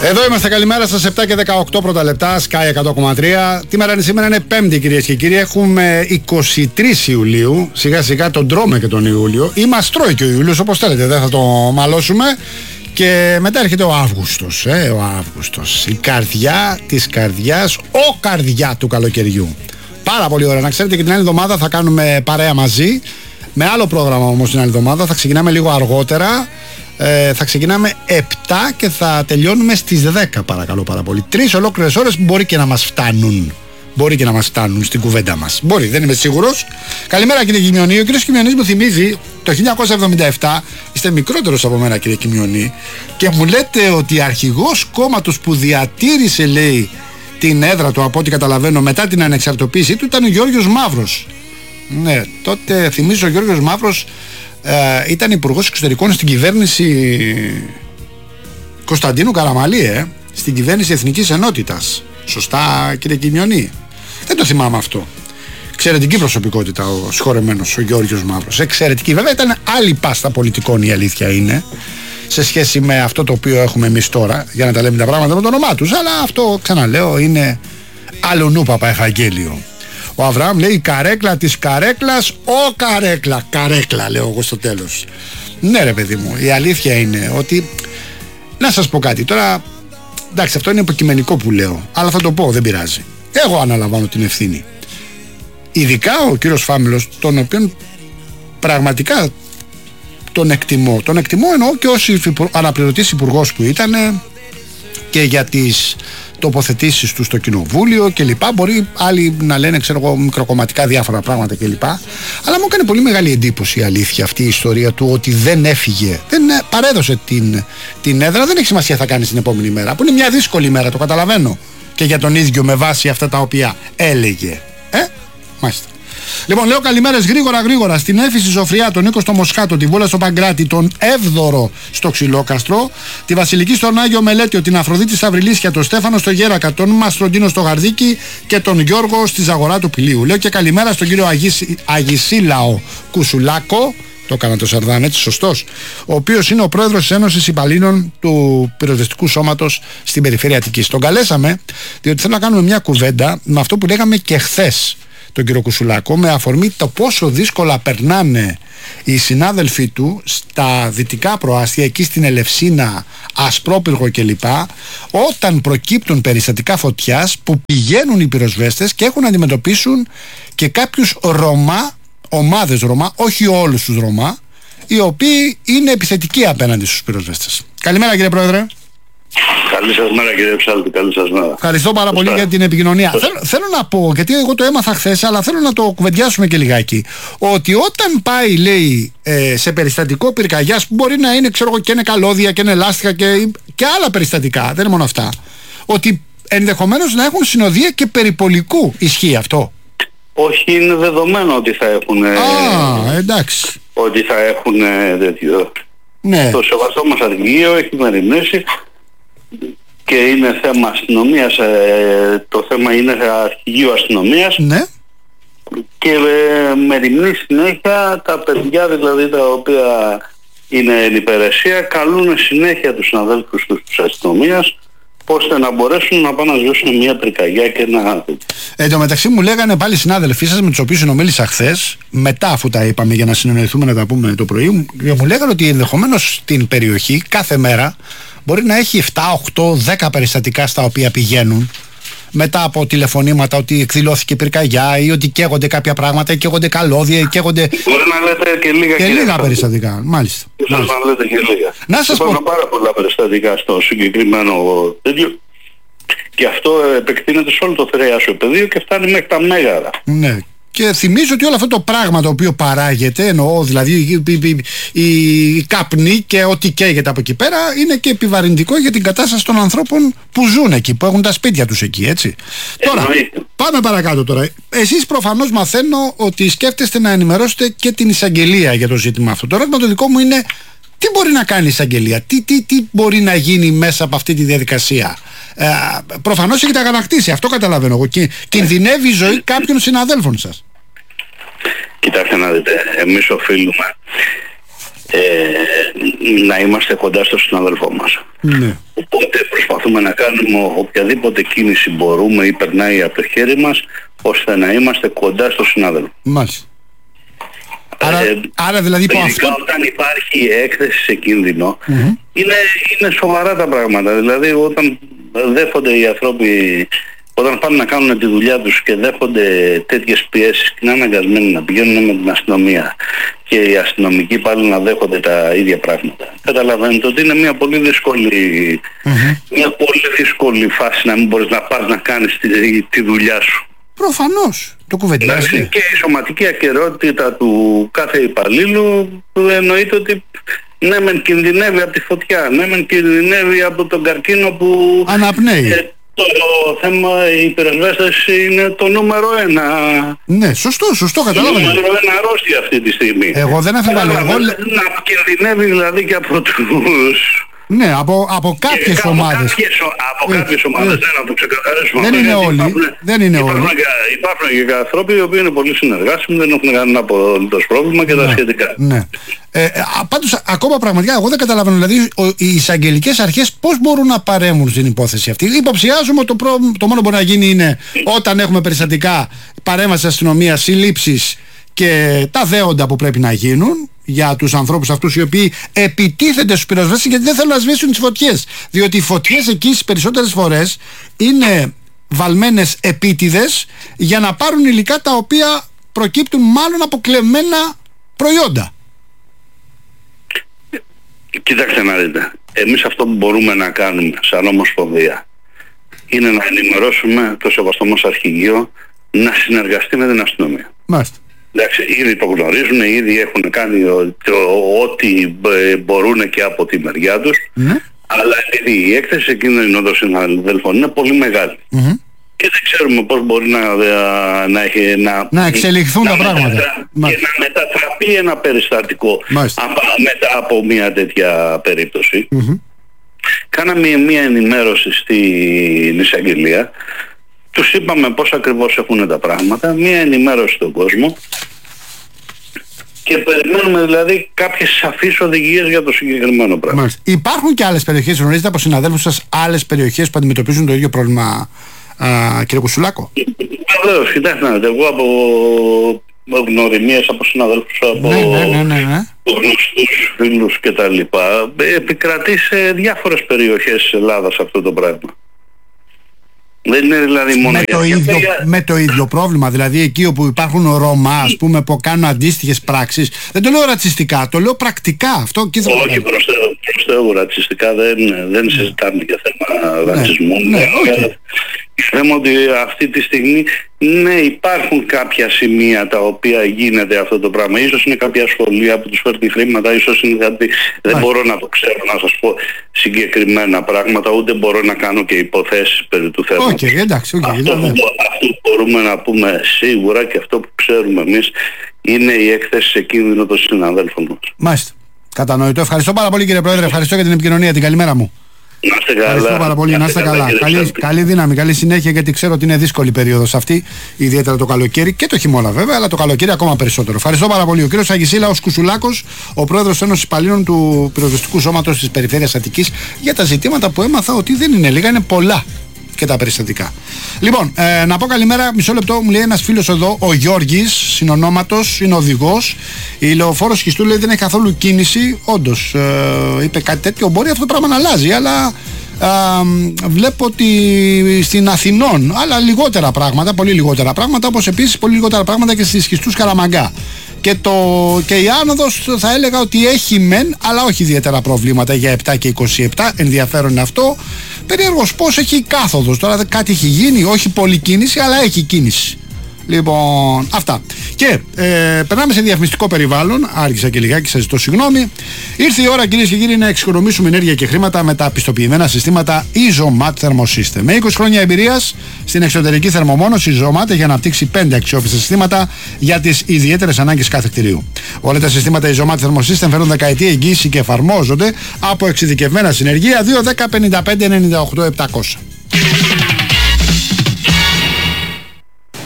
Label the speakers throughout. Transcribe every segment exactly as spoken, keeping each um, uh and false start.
Speaker 1: Εδώ είμαστε, καλημέρα σας, επτά και δεκαοκτώ πρώτα λεπτά, Sky εκατό κόμμα τρία. Τι μέρα είναι σήμερα? Είναι Πέμπτη, κυρίες και κύριοι. Έχουμε είκοσι τρεις Ιουλίου. Σιγά σιγά τον τρώμε και τον Ιούλιο. Ή μας τρώει και ο Ιούλιος, όπως θέλετε, δεν θα το μαλώσουμε. Και μετά έρχεται ο Αύγουστος. Ε, ο Αύγουστος. Η καρδιά της καρδιάς, ο καρδιά του καλοκαιριού. Πάρα πολύ ωραία. Να ξέρετε, και την άλλη εβδομάδα θα κάνουμε παρέα μαζί. Με άλλο πρόγραμμα όμως την άλλη εβδομάδα. Θα ξεκινάμε λίγο αργότερα. Ε, θα ξεκινάμε επτά και θα τελειώνουμε στις δέκα, παρακαλώ πάρα πολύ. Τρεις ολόκληρες ώρες μπορεί και να μας φτάνουν. Μπορεί και να μας φτάνουν στην κουβέντα μας. Μπορεί, δεν είμαι σίγουρος. Καλημέρα, κύριε Κιμιονή. Ο κύριος Κιμιονής μου θυμίζει το χίλια εννιακόσια εβδομήντα επτά. Είστε μικρότερος από μένα, κύριε Κιμιονή. Και μου λέτε ότι αρχηγός κόμματος που διατήρησε, λέει, την έδρα του, από ό,τι καταλαβαίνω, μετά την ανεξαρτοποίησή του, ήταν ο Γιώργος Μαύρος. Ναι, τότε θυμίζω ο Γιώργος Μαύρος ε, ήταν υπουργός εξωτερικών στην κυβέρνηση Κωνσταντίνου Καραμαλή, ε, στην κυβέρνηση Εθνικής Ενότητας. Σωστά, κύριε Κιμιονή? Δεν το θυμάμαι αυτό. Εξαιρετική προσωπικότητα ο συγχωρεμένος ο Γιώργος Μαύρος. Εξαιρετική. Βέβαια ήταν άλλη πάστα πολιτικών, η αλήθεια είναι, σε σχέση με αυτό το οποίο έχουμε εμείς τώρα, για να τα λέμε τα πράγματα με το όνομά τους. Αλλά αυτό, ξαναλέω, είναι αλλονού Παπαεφαγγέλιο. Ο Αβραάμ λέει: η καρέκλα της καρέκλας, ο καρέκλα. Καρέκλα, λέω εγώ στο τέλος. Ναι, ρε παιδί μου, η αλήθεια είναι ότι, να σας πω κάτι τώρα. Εντάξει, αυτό είναι υποκειμενικό που λέω, αλλά θα το πω, δεν πειράζει. Εγώ αναλαμβάνω την ευθύνη. Ειδικά ο κύριος Φάμιλος, τον οποίον πραγματικά τον εκτιμώ. Τον εκτιμώ εννοώ και ως αναπληρωτής υπουργός που ήταν, και για τις τοποθετήσεις του στο κοινοβούλιο και λοιπά. Μπορεί άλλοι να λένε, ξέρω εγώ, μικροκομματικά διάφορα πράγματα και λοιπά. Αλλά μου έκανε πολύ μεγάλη εντύπωση, η αλήθεια, αυτή η ιστορία του, ότι δεν έφυγε, δεν παρέδωσε την, την έδρα. Δεν έχει σημασία θα κάνει την επόμενη μέρα, που είναι μια δύσκολη μέρα, το καταλαβαίνω, και για τον ίδιο με βάση αυτά τα οποία έλεγε. Ε, μάλιστα. Λοιπόν, λέω καλημέρες γρήγορα γρήγορα στην Έφηση Ζωφριά, τον Νίκο στο Μοσχάτο, τη Βούλα στο Παγκράτη, τον Εύδωρο στο Ξυλόκαστρο, τη Βασιλική στον Άγιο Μελέτιο, την Αφροδίτη στα Βρυλίσια, τον Στέφανο στο Γέρακα, τον Μαστροντίνο στο Γαρδίκι και τον Γιώργο στη Ζαγορά του Πηλίου. Λέω και καλημέρα στον κύριο Αγισ... Αγισίλαο Κουσουλάκο, το έκανα το Σαρδάν, έτσι, σωστός, ο οποίος είναι ο πρόεδρος της Ένωσης Υπαλλήλων του Πυροσβεστικού Σώματος στην Περιφέρεια Αττικής. Τον καλέσαμε διότι θέλω να κάνουμε μια κουβέντα με αυτό που λέγαμε και χθες τον κύριο Κουσουλάκο, με αφορμή το πόσο δύσκολα περνάνε οι συνάδελφοί του στα δυτικά προάστια, εκεί στην Ελευσίνα, Ασπρόπυργο κλπ, όταν προκύπτουν περιστατικά φωτιάς που πηγαίνουν οι πυροσβέστες και έχουν να αντιμετωπίσουν και κάποιους Ρωμά, ομάδες Ρωμά, όχι όλους τους Ρωμά, οι οποίοι είναι επιθετικοί απέναντι στους πυροσβέστες. Καλημέρα, κύριε Πρόεδρε.
Speaker 2: Καλή σας μέρα, κύριε Ψάλτη, καλή σας μέρα.
Speaker 1: Ευχαριστώ πάρα πολύ για την επικοινωνία. Θέλω, θέλω να πω, γιατί εγώ το έμαθα χθες, αλλά θέλω να το κουβεντιάσουμε και λιγάκι, ότι όταν πάει, λέει, ε, σε περιστατικό πυρκαγιάς, που μπορεί να είναι, ξέρω εγώ, και είναι καλώδια και είναι λάστιχα και, και άλλα περιστατικά, δεν είναι μόνο αυτά, ότι ενδεχομένως να έχουν συνοδεία και περιπολικού. Ισχύει αυτό?
Speaker 2: Όχι, είναι δεδομένο ότι θα έχουν.
Speaker 1: Α, εντάξει.
Speaker 2: Ότι θα έχουν τέτοιο.
Speaker 1: Ναι.
Speaker 2: Το σεβαστό μας αρχηγείο έχει μεριμνήσει και είναι θέμα αστυνομίας, ε, το θέμα είναι αρχηγείο αστυνομίας.
Speaker 1: Ναι.
Speaker 2: Και ε, μεριμνεί συνέχεια τα παιδιά, δηλαδή, τα οποία είναι εν υπηρεσία, καλούν συνέχεια τους συναδέλφους τους της αστυνομίας, ώστε να μπορέσουν να πάνε να ζήσουν μια πυρκαγιά και να...
Speaker 1: Εν τω μεταξύ μου λέγανε πάλι συνάδελφοί σας με τους οποίους συνομίλησα χθες, μετά αφού τα είπαμε για να συνεννοηθούμε να τα πούμε το πρωί, και μου λέγανε ότι ενδεχομένως στην περιοχή κάθε μέρα μπορεί να έχει επτά, οκτώ, δέκα περιστατικά στα οποία πηγαίνουν μετά από τηλεφωνήματα ότι εκδηλώθηκε πυρκαγιά ή ότι καίγονται κάποια πράγματα ή καίγονται καλώδια ή καίγονται...
Speaker 2: Μπορεί να λέτε και λίγα,
Speaker 1: και λίγα περιστατικά, μάλιστα.
Speaker 2: Ίσως να λέτε και λίγα.
Speaker 1: Να σας
Speaker 2: Υπάρχουν
Speaker 1: πω...
Speaker 2: πάρα πολλά περιστατικά στο συγκεκριμένο τέτοιο και αυτό επεκτείνεται σε όλο το θηραιάσιο πεδίο και φτάνει μέχρι τα μέγαρα.
Speaker 1: Ναι. Και θυμίζω ότι όλο αυτό το πράγμα το οποίο παράγεται, εννοώ δηλαδή η, η, η, η καπνή και ό,τι καίγεται από εκεί πέρα, είναι και επιβαρυντικό για την κατάσταση των ανθρώπων που ζουν εκεί, που έχουν τα σπίτια τους εκεί, έτσι. Τώρα, πάμε παρακάτω τώρα. Εσείς προφανώς μαθαίνω ότι σκέφτεστε να ενημερώσετε και την εισαγγελία για το ζήτημα αυτό. Το ερώτημα το δικό μου είναι, τι μπορεί να κάνει η εισαγγελία, τι, τι, τι μπορεί να γίνει μέσα από αυτή τη διαδικασία. Ε, προφανώς έχετε αγανακτήσει, αυτό καταλαβαίνω εγώ. Και κινδυνεύει η ζωή κάποιων συναδέλφων σας.
Speaker 2: Κοιτάξτε να δείτε, εμείς οφείλουμε ε, να είμαστε κοντά στο συναδελφό μας.
Speaker 1: Ναι.
Speaker 2: Οπότε προσπαθούμε προσπαθούμε να κάνουμε οποιαδήποτε κίνηση μπορούμε ή περνάει από το χέρι μας, ώστε να είμαστε κοντά στο συνάδελφο.
Speaker 1: Μάλιστα. Άρα, ε, άρα δηλαδή
Speaker 2: που αυτό... όταν υπάρχει έκθεση σε κίνδυνο, mm-hmm. είναι, είναι σοβαρά τα πράγματα. Δηλαδή όταν δέχονται οι άνθρωποι, όταν πάνε να κάνουν τη δουλειά τους και δέχονται τέτοιες πιέσεις και είναι αναγκασμένοι να πηγαίνουν με την αστυνομία και οι αστυνομικοί πάλι να δέχονται τα ίδια πράγματα, καταλαβαίνετε ότι είναι μια πολύ δύσκολη, mm-hmm. μια πολύ δύσκολη φάση να μην μπορείς να πας να κάνεις τη, τη δουλειά σου.
Speaker 1: Προφανώς, το κουβεντιάζει.
Speaker 2: Και η σωματική ακεραιότητα του κάθε υπαλλήλου εννοείται ότι ναι μεν κινδυνεύει από τη φωτιά, ναι μεν κινδυνεύει από τον καρκίνο που
Speaker 1: αναπνέει.
Speaker 2: Ε, το θέμα, οι πυροσβέστες είναι το νούμερο ένα.
Speaker 1: Ναι, σωστό, σωστό, καταλάβαμε.
Speaker 2: Το νούμερο ένα αρρώστια αυτή τη στιγμή.
Speaker 1: Εγώ δεν αφιβάλλω. Εγώ...
Speaker 2: Να κινδυνεύει δηλαδή και από τους...
Speaker 1: Ναι, από, από κάποιες ομάδες.
Speaker 2: Από κάποιες ομάδες, δεν να το ξεκαθαρίσουμε.
Speaker 1: Δεν είναι όλοι.
Speaker 2: Υπάρχουν,
Speaker 1: δεν είναι
Speaker 2: υπάρχουν,
Speaker 1: όλοι.
Speaker 2: Και, υπάρχουν και ανθρώποι οι οποίοι είναι πολύ συνεργάσιμοι, δεν έχουν κανένα απολύτως πρόβλημα και
Speaker 1: ναι,
Speaker 2: τα σχετικά.
Speaker 1: Ναι. Ε, πάντως, ακόμα πραγματικά, εγώ δεν καταλαβαίνω, δηλαδή, ο, οι εισαγγελικές αρχές πώς μπορούν να παρέμβουν στην υπόθεση αυτή. Υποψιάζουμε ότι το, προ, το μόνο που μπορεί να γίνει είναι όταν έχουμε περιστατικά παρέμβαση αστυνομίας, συλλήψεις και τα δέοντα που πρέπει να γίνουν για τους ανθρώπους αυτούς οι οποίοι επιτίθενται στους πυροσβέστες γιατί δεν θέλουν να σβήσουν τις φωτιές. Διότι οι φωτιές εκεί στις περισσότερες φορές είναι βαλμένες επίτηδες για να πάρουν υλικά τα οποία προκύπτουν μάλλον από κλεμμένα προϊόντα.
Speaker 2: Κοιτάξτε να δείτε. Εμείς αυτό που μπορούμε να κάνουμε σαν Ομοσπονδία είναι να ενημερώσουμε το σεβαστό μας αρχηγείο να συνεργαστεί με την αστυνομία.
Speaker 1: Μάλιστα.
Speaker 2: Εντάξει, ήδη το γνωρίζουν, ήδη έχουν κάνει ό,τι μπορούν και από τη μεριά τους, mm-hmm. αλλά επειδή η έκθεση εκείνων των συναδέλφων είναι πολύ μεγάλη mm-hmm. και δεν ξέρουμε πώς μπορεί να, να, έχει, να,
Speaker 1: να εξελιχθούν να τα πράγματα
Speaker 2: μετατρα... και να μετατραπεί ένα περιστατικό απα... μετά από μια τέτοια περίπτωση. Mm-hmm. Κάναμε μια ενημέρωση στην εισαγγελία. Τους είπαμε πώς ακριβώς έχουν τα πράγματα, μία ενημέρωση στον κόσμο και περιμένουμε δηλαδή κάποιες σαφείς οδηγίες για το συγκεκριμένο πράγμα.
Speaker 1: Μάλιστα. Υπάρχουν και άλλες περιοχές, γνωρίζετε από συναδέλφους σας άλλες περιοχές που αντιμετωπίζουν το ίδιο πρόβλημα, α, κύριε Κουσουλάκο?
Speaker 2: Βεβαίως, κοιτάξτε, εγώ από γνωριμίες, από συναδέλφους, από
Speaker 1: ναι, ναι, ναι, ναι, ναι.
Speaker 2: γνωστούς φίλους κτλ. Επικρατεί σε διάφορες περιοχές της Ελλάδας αυτό το πράγμα. Δεν είναι δηλαδή μόνο
Speaker 1: με, το ίδιο, με το ίδιο πρόβλημα, δηλαδή εκεί όπου υπάρχουν Ρωμά, ας πούμε, που κάνουν αντίστοιχες πράξεις. Δεν το λέω ρατσιστικά, το λέω πρακτικά. Αυτό και θα
Speaker 2: όχι, προς Θεού, ρατσιστικά δεν, δεν συζητάμε για θέμα ναι, ρατσισμού.
Speaker 1: Ναι, okay.
Speaker 2: Θέμα ότι αυτή τη στιγμή ναι, υπάρχουν κάποια σημεία τα οποία γίνεται αυτό το πράγμα. Ίσως είναι κάποια σχολεία που τους φέρνει χρήματα, ίσως είναι κάτι, δεν Ά. μπορώ να το ξέρω, να σας πω συγκεκριμένα πράγματα, ούτε μπορώ να κάνω και υποθέσεις περί του θέματος.
Speaker 1: Okay, εντάξει, okay,
Speaker 2: αυτό, που, αυτό που μπορούμε να πούμε σίγουρα και αυτό που ξέρουμε εμείς είναι η έκθεση σε κίνδυνο των συναδέλφων μας.
Speaker 1: Μάλιστα. Κατανοητό. Ευχαριστώ πάρα πολύ, κύριε Πρόεδρε. Ευχαριστώ για την επικοινωνία. Την καλημέρα μου.
Speaker 2: Να είστε καλά.
Speaker 1: Ευχαριστώ πάρα πολύ. Να είστε καλά. Καλή, καλή δύναμη, καλή συνέχεια, γιατί ξέρω ότι είναι δύσκολη περίοδος αυτή, ιδιαίτερα το καλοκαίρι και το χειμώνα βέβαια, αλλά το καλοκαίρι ακόμα περισσότερο. Ευχαριστώ πάρα πολύ. Ο κύριος Αγισίλαος Κουσουλάκος, ο πρόεδρος Ένωσης Υπαλλήλων του Πυροσβεστικού Σώματος της Περιφέρειας Αττικής, για τα ζητήματα που έμαθα ότι δεν είναι λίγα, είναι πολλά και τα περιστατικά. Λοιπόν, ε, να πω καλημέρα, μισό λεπτό, μου λέει ένας φίλος εδώ, ο Γιώργης, συνονόματος, είναι οδηγός. Η λεωφόρο Σχιστού λέει δεν έχει καθόλου κίνηση. Όντως, ε, είπε κάτι τέτοιο. Μπορεί αυτό το πράγμα να αλλάζει, αλλά ε, βλέπω ότι στην Αθηνών, αλλά λιγότερα πράγματα, πολύ λιγότερα πράγματα, όπως επίσης πολύ λιγότερα πράγματα και στις Σχιστούς Καραμαγκά. Και, το, και η άνοδος θα έλεγα ότι έχει μεν, αλλά όχι ιδιαίτερα προβλήματα για επτά και είκοσι επτά. Ενδιαφέρον είναι αυτό. Περίεργος πώς έχει η κάθοδος. Τώρα κάτι έχει γίνει, όχι πολλή κίνηση, αλλά έχει κίνηση. Λοιπόν, αυτά. Και ε, περνάμε σε διαφημιστικό περιβάλλον. Άρχισα και λιγάκι, σας ζητώ συγγνώμη. Ήρθε η ώρα, κυρίες και κύριοι, να εξοικονομήσουμε ενέργεια και χρήματα με τα πιστοποιημένα συστήματα Isomat Thermosystem. Με είκοσι χρόνια εμπειρίας στην εξωτερική θερμομόνωση, η Isomat έχει αναπτύξει πέντε αξιόπιστα συστήματα για τις ιδιαίτερες ανάγκες κάθε κτηρίου. Όλα τα συστήματα Isomat Thermosystem φέρουν δεκαετία εγγύηση και εφαρμόζονται από εξειδικευμένα συνεργεία δύο δέκα πενήντα πέντε ενενήντα οκτώ επτακόσια.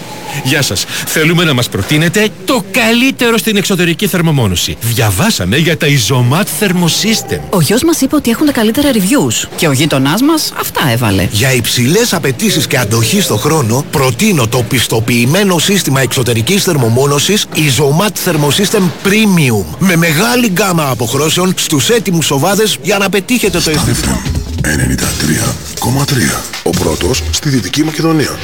Speaker 3: Γεια σας. Θέλουμε να μας προτείνετε το καλύτερο στην εξωτερική θερμομόνωση. Διαβάσαμε για τα Isomat Thermosystem.
Speaker 4: Ο γιος μας είπε ότι έχουν τα καλύτερα reviews. Και ο γείτονάς μας αυτά έβαλε.
Speaker 5: Για υψηλές απαιτήσεις και αντοχή στο χρόνο, προτείνω το πιστοποιημένο σύστημα εξωτερικής θερμομόνωσης Isomat Thermosystem Premium. Με μεγάλη γκάμα αποχρώσεων στους έτοιμους σοβάδες για να πετύχετε το αίσθημα.
Speaker 6: ενενήντα τρία κόμμα τρία. Ο πρώτος στη Δυτική Μακεδονία.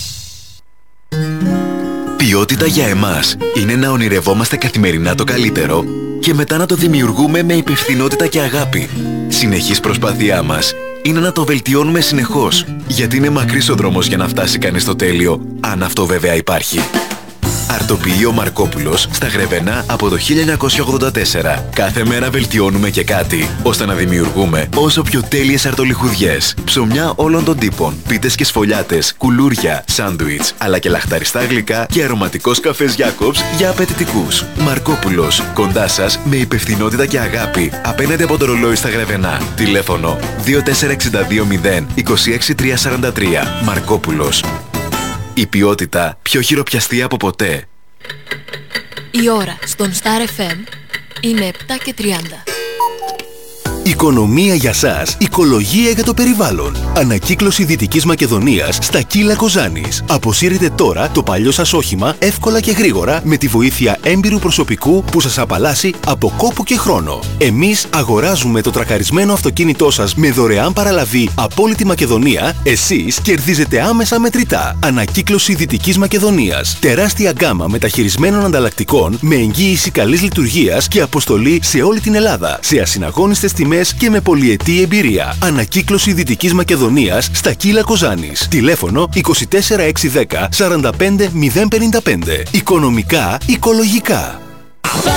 Speaker 7: Ποιότητα για εμάς είναι να ονειρευόμαστε καθημερινά το καλύτερο και μετά να το δημιουργούμε με υπευθυνότητα και αγάπη. Συνεχής προσπάθειά μας είναι να το βελτιώνουμε συνεχώς, γιατί είναι μακρύς ο δρόμος για να φτάσει κανείς στο τέλειο, αν αυτό βέβαια υπάρχει. Αρτοποιείο Μαρκόπουλος στα Γρεβενά από το χίλια εννιακόσια ογδόντα τέσσερα. Κάθε μέρα βελτιώνουμε και κάτι, ώστε να δημιουργούμε όσο πιο τέλειες αρτολιχουδιές. Ψωμιά όλων των τύπων, πίτες και σφολιάτες, κουλούρια, σάντουιτς, αλλά και λαχταριστά γλυκά και αρωματικός καφές Jacobs για απαιτητικούς. Μαρκόπουλος, κοντά σας με υπευθυνότητα και αγάπη, απέναντι από το ρολόι στα Γρεβενά. Τηλέφωνο δύο τέσσερα έξι δύο μηδέν είκοσι έξι τριακόσια σαράντα τρία. Μαρκόπουλος. Η ποιότητα πιο χειροπιαστή από ποτέ.
Speaker 8: Η ώρα στον Star εφ εμ είναι επτά και τριάντα.
Speaker 9: Οικονομία για σας, οικολογία για το περιβάλλον. Ανακύκλωση Δυτικής Μακεδονίας στα Κύλα Κοζάνης. Αποσύρετε τώρα το παλιό σας όχημα εύκολα και γρήγορα με τη βοήθεια έμπειρου προσωπικού που σας απαλλάσσει από κόπο και χρόνο. Εμείς αγοράζουμε το τρακαρισμένο αυτοκίνητό σας με δωρεάν παραλαβή από όλη τη Μακεδονία. Εσείς κερδίζετε άμεσα μετρητά. Ανακύκλωση Δυτικής Μακεδονίας. Τεράστια γκάμα μεταχειρισμένων ανταλλακτικών με εγγύηση καλής λειτουργίας και αποστολή σε όλη την Ελλάδα. Σε ασυναγώνιστες τιμές και με πολυετή εμπειρία. Ανακύκλωση Δυτικής Μακεδονίας στα Κύλα Κοζάνης. Τηλέφωνο είκοσι τέσσερα έξι δέκα σαράντα πέντε μηδέν πενήντα πέντε. Οικονομικά, οικολογικά.